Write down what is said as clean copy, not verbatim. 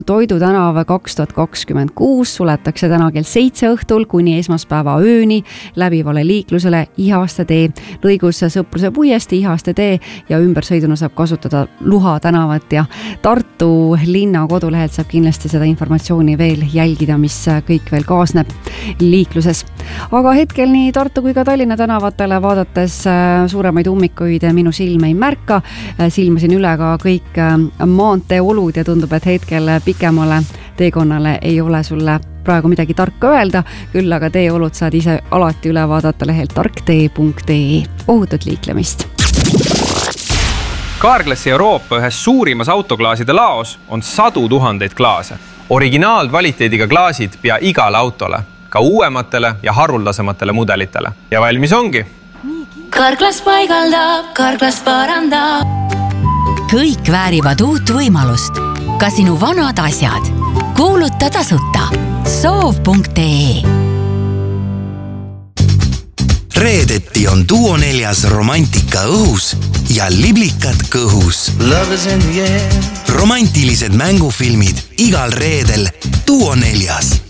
Toidu tänav 2026 suletakse täna kell 7 õhtul kuni esmaspäeva ööni läbivale liiklusele Ihaste tee lõigus Sõpruse puiesti, Ihaste tee ja ümbersõiduna saab kasutada Luha tänavat ja Tartu linna kodulehelt saab kindlasti seda informatsiooni veel jälgida, mis kõik veel kaasneb liikluses. Aga hetkel nii Tartu kui ka Tallinna tänavatele vaadates suuremaid ummikuid minu silm ei märka. Silmasin üle ka kõik maantee olud ja tundub, et hetkel pikemale teekonnale ei ole sulle praegu midagi tarka öelda, küll aga teeolud saad ise alati üle vaadata lehelt tarktee.ee. Ohutut liiklemist! Carglassi Euroopa ühes suurimas autoklaaside laos on 100 000 klaase. Originaalkvaliteediga klaasid pea igale autole, ka uuematele ja haruldasematele mudelitele. Ja valmis ongi! Carglass paigaldab, Carglass parandab. Kõik väärivad uut võimalust. Ka sinu vanad asjad. Kuuluta tasuta. Soov.ee. Reedeti on Duo 4 romantika õhus ja liblikad kõhus. Romantilised mängufilmid igal reedel Duo 4.